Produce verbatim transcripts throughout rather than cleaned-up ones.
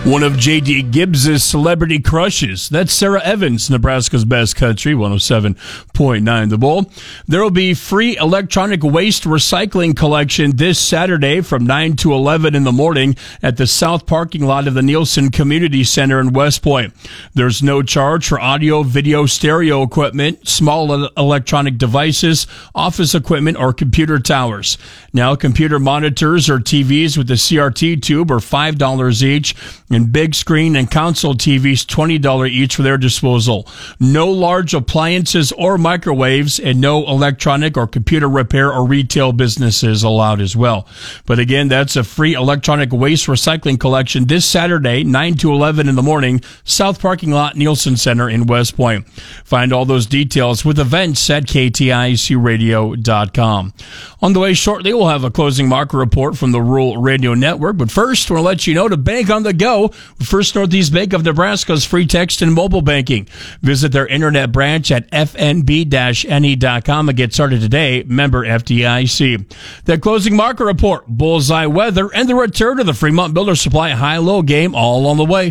One of J D. Gibbs' celebrity crushes. That's Sarah Evans, Nebraska's Best Country, one oh seven point nine The Bull. There will be free electronic waste recycling collection this Saturday from nine to eleven in the morning at the south parking lot of the Nielsen Community Center in West Point. There's no charge for audio, video, stereo equipment, small electronic devices, office equipment, or computer towers. Now, computer monitors or T Vs with the C R T tube are five dollars each, and big screen and console T Vs twenty dollars each for their disposal. No large appliances or microwaves, and no electronic or computer repair or retail businesses allowed as well. But again, that's a free electronic waste recycling collection this Saturday, nine to eleven in the morning, south parking lot, Nielsen Center in West Point. Find all those details with events at K T I C radio dot com. On the way shortly, we'll have a closing market report from the Rural Radio Network. But first, we'll let you know to bank on the go with First Northeast Bank of Nebraska's free text and mobile banking. Visit their internet branch at f n b dash n e dot com and get started today. Member F D I C. The closing market report, bullseye weather, and the return of the Fremont Builder Supply high-low game all on the way.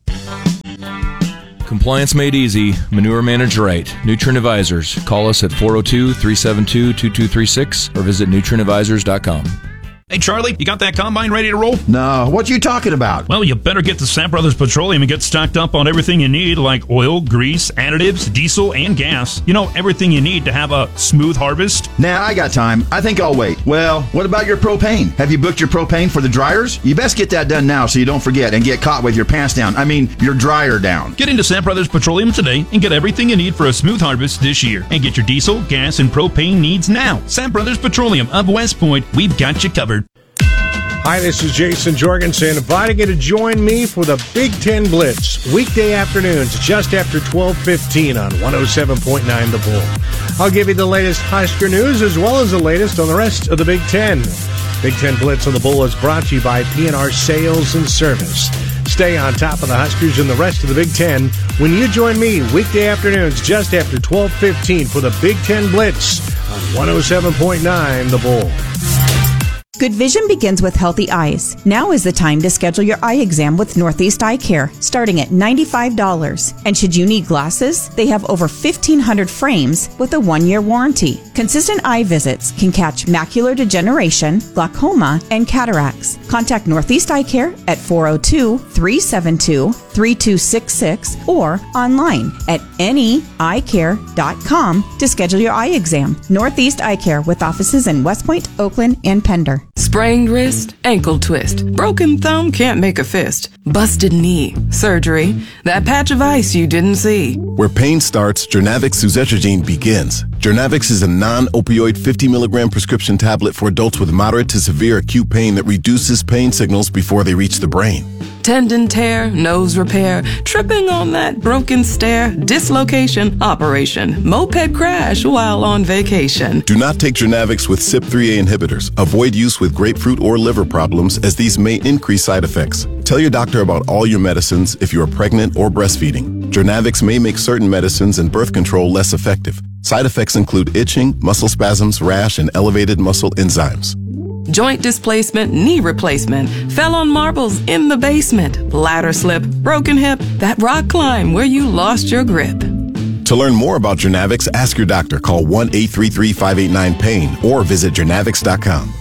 Compliance made easy. Manure managed right. Nutrient Advisors. Call us at four oh two, three seven two, two two three six or visit nutrient advisors dot com. Hey, Charlie, you got that combine ready to roll? No, what you talking about? Well, you better get to Sam Brothers Petroleum and get stocked up on everything you need, like oil, grease, additives, diesel, and gas. You know, everything you need to have a smooth harvest. Nah, I got time. I think I'll wait. Well, what about your propane? Have you booked your propane for the dryers? You best get that done now so you don't forget and get caught with your pants down. I mean, your dryer down. Get into Sam Brothers Petroleum today and get everything you need for a smooth harvest this year. And get your diesel, gas, and propane needs now. Sam Brothers Petroleum of West Point, we've got you covered. Hi, this is Jason Jorgensen, inviting you to join me for the Big Ten Blitz, weekday afternoons just after twelve fifteen on one oh seven point nine The Bull. I'll give you the latest Husker news as well as the latest on the rest of the Big Ten. Big Ten Blitz on The Bull is brought to you by P and R Sales and Service. Stay on top of the Huskers and the rest of the Big Ten when you join me weekday afternoons just after twelve fifteen for the Big Ten Blitz on one oh seven point nine The Bull. Good vision begins with healthy eyes. Now is the time to schedule your eye exam with Northeast Eye Care, starting at ninety-five dollars. And should you need glasses, they have over fifteen hundred frames with a one-year warranty. Consistent eye visits can catch macular degeneration, glaucoma, and cataracts. Contact Northeast Eye Care at four oh two, three seven two, three two six six or online at n e eye care dot com to schedule your eye exam. Northeast Eye Care with offices in West Point, Oakland, and Pender. Sprained wrist, ankle twist, broken thumb can't make a fist, busted knee, surgery, that patch of ice you didn't see. Where pain starts, Jernavix suzetrigine begins. Jernavix is a non-opioid fifty milligram prescription tablet for adults with moderate to severe acute pain that reduces pain signals before they reach the brain. Tendon tear, nose repair, tripping on that broken stair, dislocation, operation, moped crash while on vacation. Do not take Jernavix with C Y P three A inhibitors. Avoid use with grapefruit or liver problems as these may increase side effects. Tell your doctor about all your medicines if you are pregnant or breastfeeding. Jernavix may make certain medicines and birth control less effective. Side effects include itching, muscle spasms, rash, and elevated muscle enzymes. Joint displacement, knee replacement, fell on marbles in the basement, ladder slip, broken hip, that rock climb where you lost your grip. To learn more about Jernavix, ask your doctor. Call one eight three three, five eight nine, pain or visit jernavix dot com.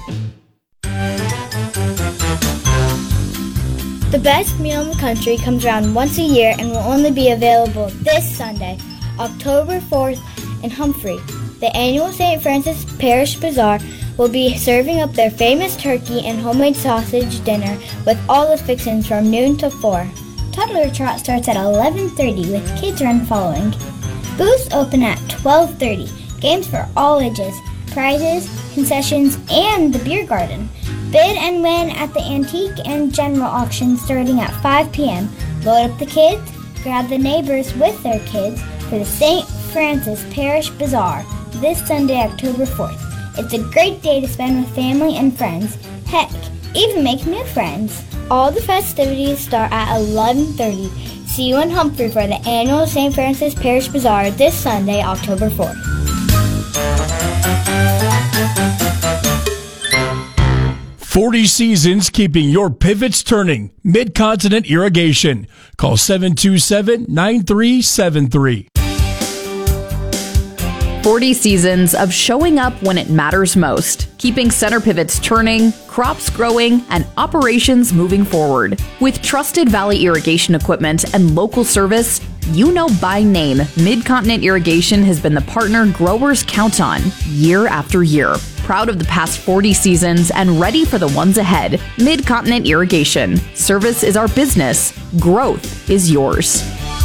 The best meal in the country comes around once a year and will only be available this Sunday, October fourth in Humphrey. The annual Saint Francis Parish Bazaar will be serving up their famous turkey and homemade sausage dinner with all the fixings from noon to four. Toddler Trot starts at eleven thirty with Kids Run following. Booths open at twelve thirty. Games for all ages, prizes, concessions, and the beer garden. Bid and win at the antique and general auction starting at five p.m. Load up the kids, grab the neighbors with their kids for the Saint Francis Parish Bazaar this Sunday, October fourth. It's a great day to spend with family and friends. Heck, even make new friends. All the festivities start at eleven thirty. See you in Humphrey for the annual Saint Francis Parish Bazaar this Sunday, October fourth. forty seasons keeping your pivots turning. Mid-Continent Irrigation. Call seven two seven, nine three seven three. forty seasons of showing up when it matters most, keeping center pivots turning, crops growing, and operations moving forward. With trusted Valley irrigation equipment and local service, you know by name, Mid-Continent Irrigation has been the partner growers count on year after year. Proud of the past forty seasons and ready for the ones ahead. Mid-Continent Irrigation. Service is our business. Growth is yours.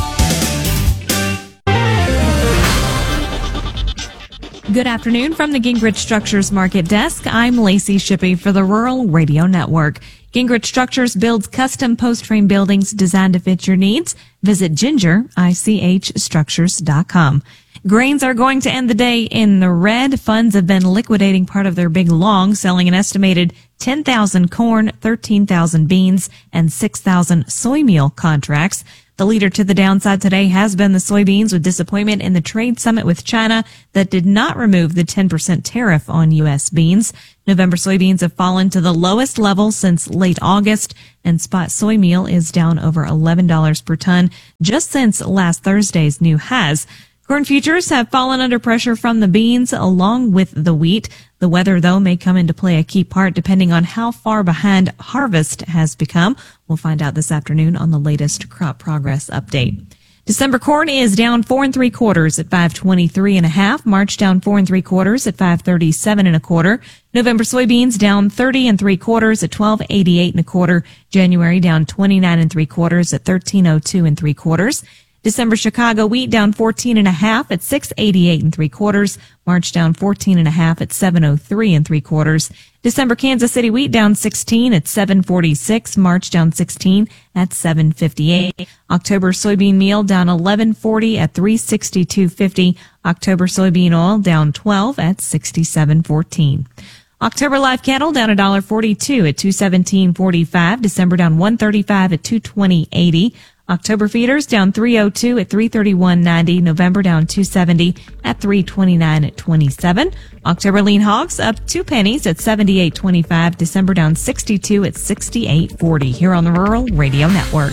Good afternoon from the Gingrich Structures Market Desk. I'm Lacey Shippey for the Rural Radio Network. Gingrich Structures builds custom post-frame buildings designed to fit your needs. Visit ginger ich structures dot com. Grains are going to end the day in the red. Funds have been liquidating part of their big long, selling an estimated ten thousand corn, thirteen thousand beans, and six thousand soy meal contracts. The leader to the downside today has been the soybeans, with disappointment in the trade summit with China that did not remove the ten percent tariff on U S beans. November soybeans have fallen to the lowest level since late August, and spot soy meal is down over eleven dollars per ton just since last Thursday's new highs. Corn futures have fallen under pressure from the beans along with the wheat. The weather, though, may come into play a key part depending on how far behind harvest has become. We'll find out this afternoon on the latest crop progress update. December corn is down four and three quarters at five twenty-three and a half. March down four and three quarters at five thirty-seven and a quarter. November soybeans down thirty and three quarters at twelve eighty-eight and a quarter. January down twenty-nine and three quarters at thirteen oh two and three quarters. December Chicago wheat down fourteen and a half at six eighty-eight and three quarters. March down fourteen and a half at seven oh three and three quarters. December Kansas City wheat down sixteen at seven forty-six. March down sixteen at seven fifty-eight. October soybean meal down eleven forty at three sixty-two fifty. October soybean oil down twelve at sixty-seven fourteen. October live cattle down one dollar forty-two at two seventeen forty-five. December down one thirty-five at two twenty eighty. October feeders down three oh two at three thirty-one ninety. November down two seventy at three twenty-nine at twenty-seven. October lean hogs up two pennies at seventy-eight twenty-five. December down sixty-two at sixty-eight forty. Here on the Rural Radio Network.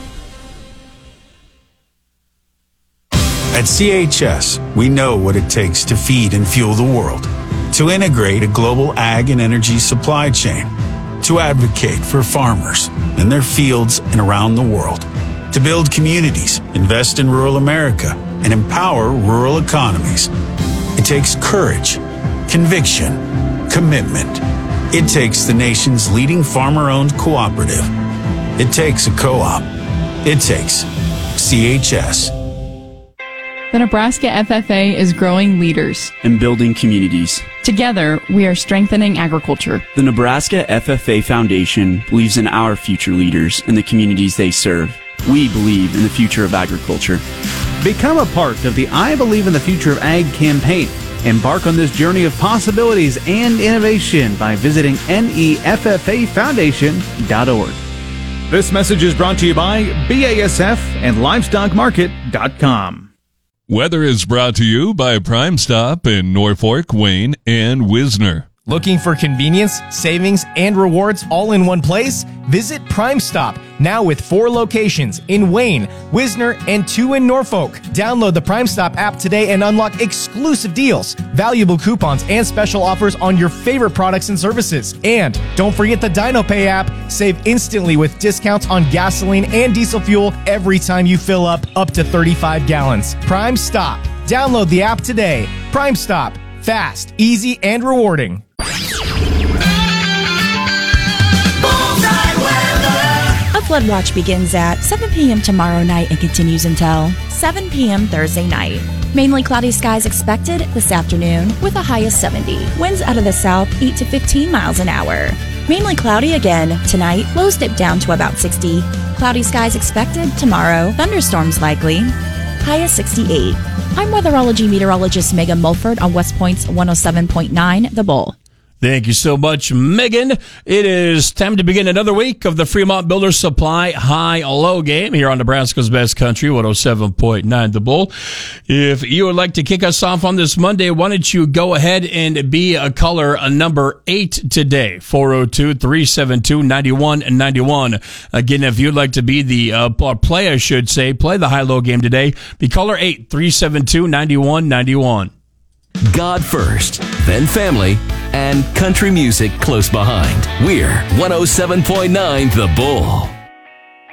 At C H S, we know what it takes to feed and fuel the world, to integrate a global ag and energy supply chain, to advocate for farmers in their fields and around the world, to build communities, invest in rural America, and empower rural economies. It takes courage, conviction, commitment. It takes the nation's leading farmer-owned cooperative. It takes a co-op. It takes C H S. The Nebraska F F A is growing leaders and building communities. Together, we are strengthening agriculture. The Nebraska F F A Foundation believes in our future leaders and the communities they serve. We believe in the future of agriculture. Become a part of the I Believe in the Future of Ag campaign. Embark on this journey of possibilities and innovation by visiting N E F F A foundation dot org. This message is brought to you by B A S F and livestock market dot com. Weather is brought to you by Prime Stop in Norfolk, Wayne, and Wisner. Looking for convenience, savings, and rewards all in one place? Visit Prime Stop, now with four locations in Wayne, Wisner, and two in Norfolk. Download the Prime Stop app today and unlock exclusive deals, valuable coupons, and special offers on your favorite products and services. And don't forget the DinoPay app. Save instantly with discounts on gasoline and diesel fuel every time you fill up up to thirty-five gallons. Prime Stop. Download the app today. Prime Stop. Fast, easy, and rewarding. A flood watch begins at seven p.m. tomorrow night and continues until seven p.m. Thursday night. Mainly cloudy skies expected this afternoon with a high of seventy. Winds out of the south eight to fifteen miles an hour. Mainly cloudy again tonight. Lows dip down to about sixty. Cloudy skies expected tomorrow. Thunderstorms likely. High of sixty-eight. I'm weatherology meteorologist Megan Mulford on West Point's one oh seven point nine The Bull. Thank you so much, Megan. It is time to begin another week of the Fremont Builder Supply High-Low game here on Nebraska's Best Country, one oh seven point nine The Bull. If you would like to kick us off on this Monday, why don't you go ahead and be a caller a number eight today, four oh two, three seven two, nine one nine one. Again, if you'd like to be the uh, play, I should say, play the high-low game today, be caller eight, three seven two, nine one nine one. God first, then family, and country music close behind. We're one oh seven point nine The Bull.